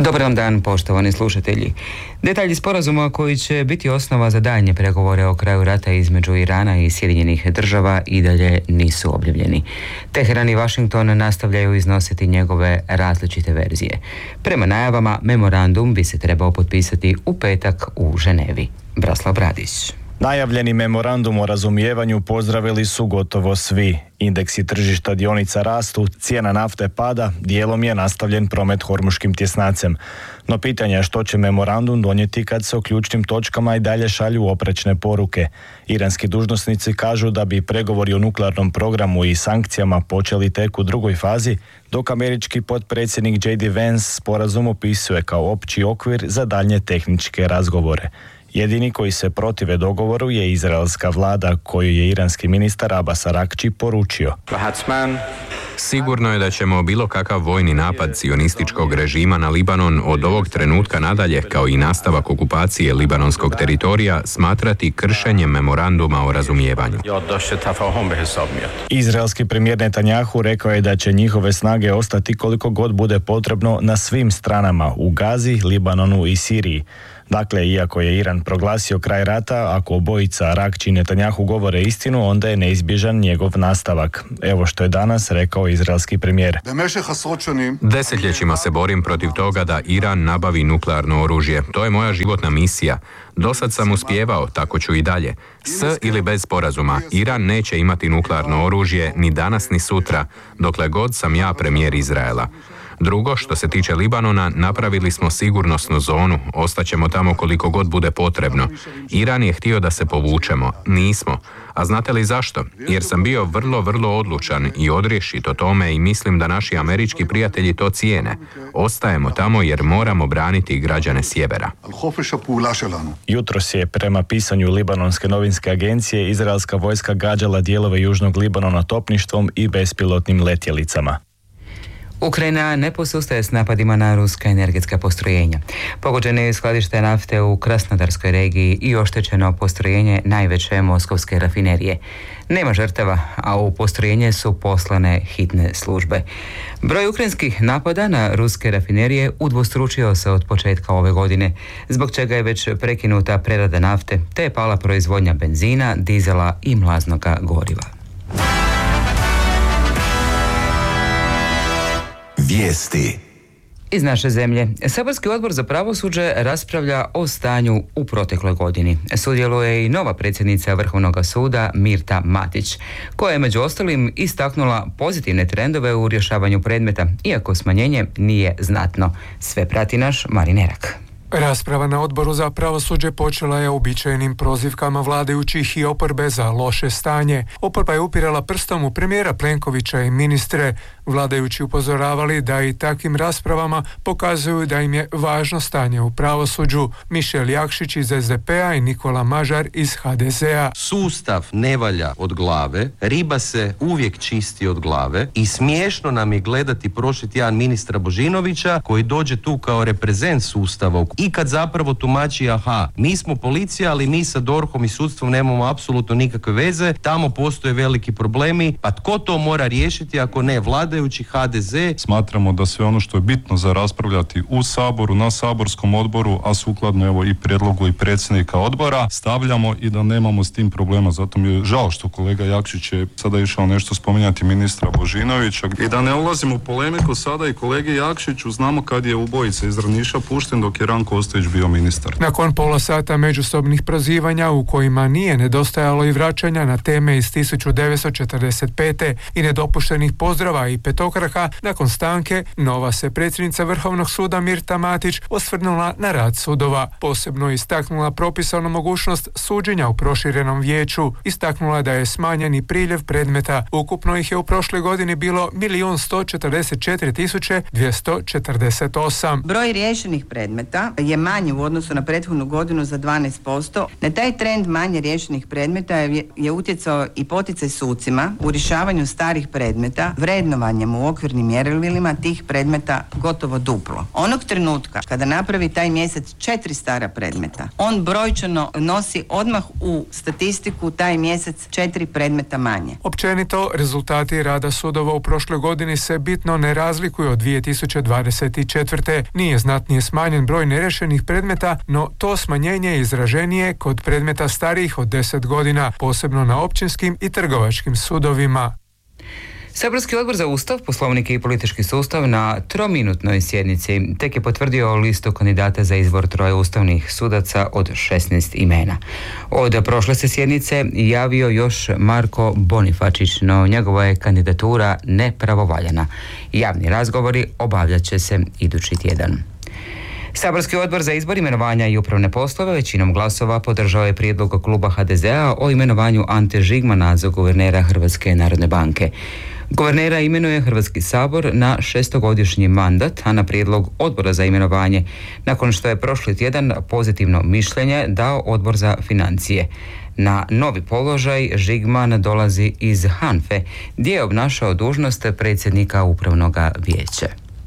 Dobar vam dan, poštovani slušatelji. Detalji sporazuma koji će biti osnova za daljnje pregovore o kraju rata između Irana i Sjedinjenih Država i dalje nisu objavljeni. Teheran i Washington nastavljaju iznositi njegove različite verzije. Prema najavama, memorandum bi se trebao potpisati u petak u Ženevi. Braslav Bradić. Najavljeni memorandum o razumijevanju pozdravili su gotovo svi. Indeksi tržišta dionica rastu, cijena nafte pada, dijelom je nastavljen promet hormuškim tjesnacem. No pitanje je što će memorandum donijeti kad se o ključnim točkama i dalje šalju oprečne poruke. Iranski dužnosnici kažu da bi pregovori o nuklearnom programu i sankcijama počeli tek u drugoj fazi, dok američki potpredsjednik J.D. Vance sporazum opisuje kao opći okvir za daljnje tehničke razgovore. Jedini koji se protive dogovoru je izraelska vlada, koju je iranski ministar Abbas Arakči poručio. Sigurno je da ćemo bilo kakav vojni napad cionističkog režima na Libanon od ovog trenutka nadalje, kao i nastavak okupacije libanonskog teritorija, smatrati kršenjem memoranduma o razumijevanju. Izraelski premijer Netanjahu rekao je da će njihove snage ostati koliko god bude potrebno na svim stranama u Gazi, Libanonu i Siriji. Dakle, iako je Iran proglasio kraj rata, ako obojica Arakči i Netanjahu govore istinu, onda je neizbježan njegov nastavak. Evo što je danas rekao izraelski premijer. Desetljećima se borim protiv toga da Iran nabavi nuklearno oružje. To je moja životna misija. Dosad sam uspijevao, tako ću i dalje. S ili bez sporazuma, Iran neće imati nuklearno oružje ni danas ni sutra, dokle god sam ja premijer Izraela. Drugo, što se tiče Libanona, napravili smo sigurnosnu zonu, ostaćemo tamo koliko god bude potrebno. Iran je htio da se povučemo, nismo. A znate li zašto? Jer sam bio vrlo odlučan i odriješit o tome i mislim da naši američki prijatelji to cijene. Ostajemo tamo jer moramo braniti građane sjevera. Jutros je, prema pisanju libanonske novinske agencije, izraelska vojska gađala dijelove južnog Libanona topništvom i bespilotnim letjelicama. Ukrajina ne posustaje s napadima na ruska energetska postrojenja. Pogođene je skladište nafte u Krasnodarskoj regiji i oštećeno postrojenje najveće moskovske rafinerije. Nema žrtava, a u postrojenje su poslane hitne službe. Broj ukrajinskih napada na ruske rafinerije udvostručio se od početka ove godine, zbog čega je već prekinuta prerada nafte, te je pala proizvodnja benzina, dizela i mlaznoga goriva. Vijesti iz naše zemlje. Saborski odbor za pravosuđe raspravlja o stanju u protekloj godini. Sudjeluje i nova predsjednica Vrhovnog suda Mirta Matić, koja je među ostalim istaknula pozitivne trendove u rješavanju predmeta, iako smanjenje nije znatno. Sve prati naš Marin Erak. Rasprava na odboru za pravosuđe počela je uobičajenim prozivkama vladajućih i oporbe za loše stanje. Oporba je upirala prstom u premijera Plenkovića i ministre. Vladajući upozoravali da i takvim raspravama pokazuju da im je važno stanje u pravosuđu. Mišel Jakšić iz SDP-a i Nikola Mažar iz HDZ-a. Sustav ne valja od glave, riba se uvijek čisti od glave i smiješno nam je gledati prošli tjedan ministra Božinovića koji dođe tu kao reprezent sustava i kad zapravo tumači, aha, mi smo policija, ali mi sa DORH-om i sudstvom nemamo apsolutno nikakve veze, tamo postoje veliki problemi, pa tko to mora riješiti ako ne vladajući HDZ? Smatramo da sve ono što je bitno za raspravljati u Saboru, na saborskom odboru, a sukladno evo i prijedlogu i predsjednika odbora, stavljamo i da nemamo s tim problema. Zato mi je žao što kolega Jakšić je sada išao nešto spominjati ministra Božinovića. I da ne ulazimo u polemiku sada i kolegi Jakšiću, znamo kad je ubojica iz Drniša pušten dok je Ranko Ostojić bio ministar. Nakon pola sata međusobnih prozivanja u kojima nije nedostajalo i vraćanja na teme iz 1945. i nedopuštenih pozdrava i petokraka, nakon stanke nova se predsjednica Vrhovnog suda Mirta Matić osvrnula na rad sudova. Posebno istaknula propisanu mogućnost suđenja u proširenom vijeću. Istaknula da je smanjeni priljev predmeta. Ukupno ih je u prošloj godini bilo 1.144.248. Broj riješenih predmeta je manji u odnosu na prethodnu godinu za 12%. Na taj trend manje riješenih predmeta je utjecao i poticaj sucima u rješavanju starih predmeta, vrednovanjem u okvirnim mjerilima tih predmeta gotovo duplo. Onog trenutka kada napravi taj mjesec 4 stara predmeta, on brojčano nosi odmah u statistiku taj mjesec 4 predmeta manje. Općenito, rezultati rada sudova u prošloj godini se bitno ne razlikuju od 2024. Nije znatnije smanjen broj nerešenih predmeta, no to smanjenje je izraženije kod predmeta starijih od 10 godina, posebno na općinskim i trgovačkim sudovima. Saborski odbor za Ustav, Poslovnik i politički sustav na 3-minutnoj sjednici tek je potvrdio listu kandidata za izbor 3 ustavnih sudaca od 16 imena. Od prošle se sjednice javio još Marko Bonifačić, no njegova je kandidatura nepravovaljana. Javni razgovori obavljat će se idući tjedan. Saborski odbor za izbor, imenovanja i upravne poslove većinom glasova podržao je prijedlog kluba HDZ-a o imenovanju Ante Žigmana za guvernera Hrvatske narodne banke. Guvernera imenuje Hrvatski sabor na 6-godišnji mandat, a na prijedlog odbora za imenovanje, nakon što je prošli tjedan pozitivno mišljenje dao odbor za financije. Na novi položaj Žigman dolazi iz HANFE, gdje je obnašao dužnost predsjednika upravnog vijeća.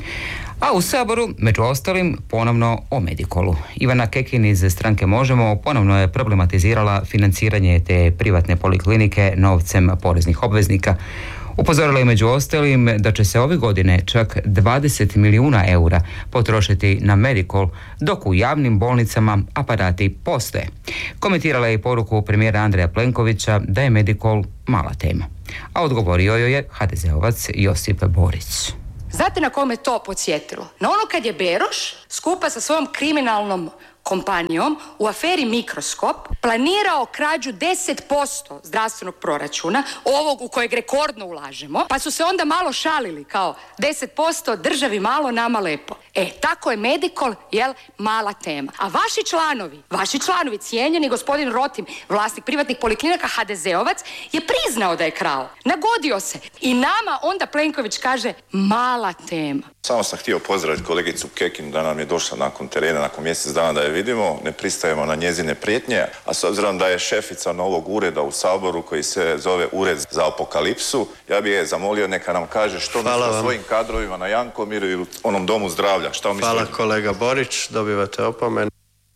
A u Saboru, među ostalim, ponovno o Medikolu. Ivana Kekin iz stranke Možemo ponovno je problematizirala financiranje te privatne poliklinike novcem poreznih obveznika. Upozorila je među ostalim da će se ove godine čak 20 milijuna eura potrošiti na Medikol, dok u javnim bolnicama aparati postoje. Komentirala je i poruku premijera Andreja Plenkovića da je Medikol mala tema. A odgovorio joj je HDZ-ovac Josip Borić. Znate na kome to podsjetilo? Na ono kad je Beroš skupa sa svojom kriminalnom kompanijom u aferi Mikroskop planirao krađu 10% zdravstvenog proračuna, ovog u kojeg rekordno ulažemo, pa su se onda malo šalili kao 10% državi malo, nama lepo. Tako je Medikol, mala tema. A vaši članovi, cijenjeni gospodin Rotim, vlasnik privatnih poliklinika, HDZ-ovac, je priznao da je krao. Nagodio se. I nama onda Plenković kaže mala tema. Samo sam htio pozdraviti kolegicu Kekin da nam je došla nakon terena, nakon mjesec dana da je vidimo, ne pristajemo na njezine prijetnje, a s obzirom da je šefica novog ureda u Saboru koji se zove Ured za apokalipsu, ja bih je zamolio neka nam kaže što misli o svojim kadrovima na Jankomiru ili onom domu zdravlja. Hvala kolega Borić, dobivate opomenu.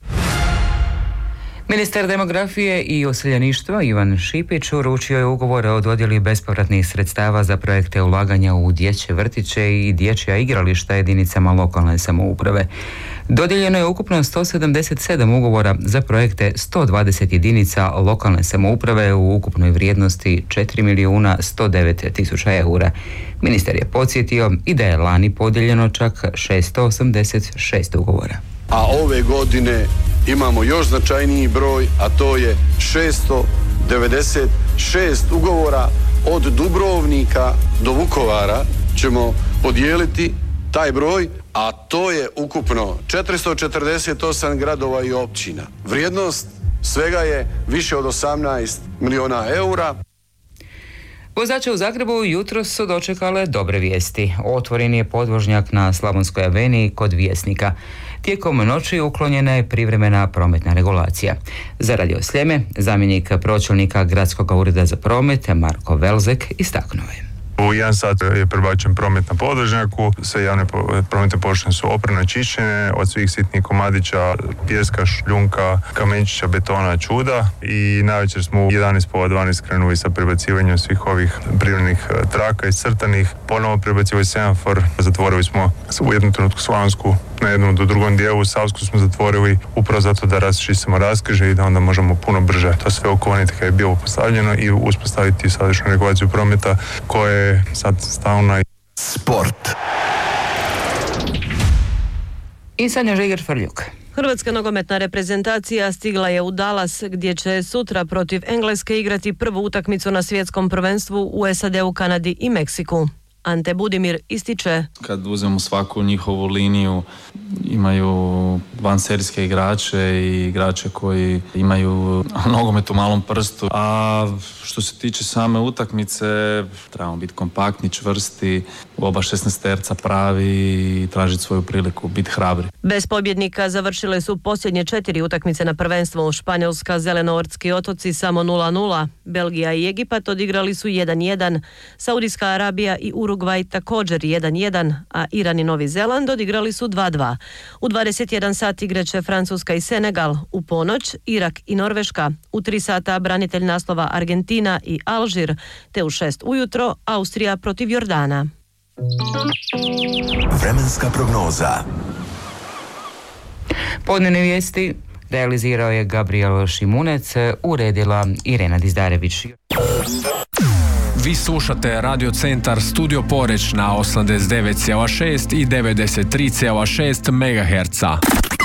Ministar demografije i useljeništva Ivan Šipić uručio je ugovore o dodjeli bespovratnih sredstava za projekte ulaganja u dječje vrtiće i dječja igrališta jedinicama lokalne samouprave. Dodijeljeno je ukupno 177 ugovora za projekte 120 jedinica lokalne samouprave u ukupnoj vrijednosti 4.109.000 eura. Ministar je podsjetio i da je lani podijeljeno čak 686 ugovora. A ove godine imamo još značajniji broj, a to je 696 ugovora od Dubrovnika do Vukovara ćemo podijeliti taj broj, a to je ukupno 448 gradova i općina. Vrijednost svega je više od 18 milijuna eura. Vozače u Zagrebu jutros su dočekale dobre vijesti. Otvoren je podvožnjak na Slavonskoj aveniji kod Vjesnika. Tijekom noći uklonjena je privremena prometna regulacija. Za Radio Sljeme, zamjenik pročelnika Gradskog ureda za promet Marko Velzek istaknuo je. U 1 sat je prebačen promet na podvožnjaku, sve javne prometne površine su oprano čišćene od svih sitnih komadića, pijeska, šljunka, kamenčića, betona, čuda i navečer smo u 11:30 krenuli sa prebacivanjem svih ovih privremenih traka iscrtanih. Ponovo prebacivali semafor, zatvorili smo u jednom trenutku Slavonsku, na jednom do drugom dijelu Savsku smo zatvorili upravo zato da raščistimo raskrižje i da onda možemo puno brže to sve okolniti kad je bilo postavljeno i uspostaviti sadašnju regulaciju prometa koja je sad stalna. Sport. I Sanja Žiger-Frljuk. Hrvatska nogometna reprezentacija stigla je u Dallas gdje će sutra protiv Engleske igrati prvu utakmicu na svjetskom prvenstvu u SAD-u, Kanadi i Meksiku. Ante Budimir ističe: kad uzmemo svaku njihovu liniju, imaju vanserijske igrače i igrače koji imaju nogomet u malom prstu. A što se tiče same utakmice, trebamo biti kompaktni, čvrsti, u oba 16-terca pravi i tražiti svoju priliku, biti hrabri. Bez pobjednika završile su posljednje 4 utakmice na prvenstvu. Španjolska, Zelenoortski otoci samo 0-0. Belgija i Egipat odigrali su 1-1. Saudijska Arabija i Urugvaj također 1-1, a Iran i Novi Zeland odigrali su 2-2. U 21 sat igraće Francuska i Senegal, u ponoć Irak i Norveška, u 3 sata branitelj naslova Argentina i Alžir, te u 6 ujutro Austrija protiv Jordana. Vremenska prognoza. Podnevne vijesti realizirao je Gabriel Šimunec, uredila Irena Dizdarević. Vi slušate Radio Centar Studio Poreć na 89,6 i 93,6 MHz.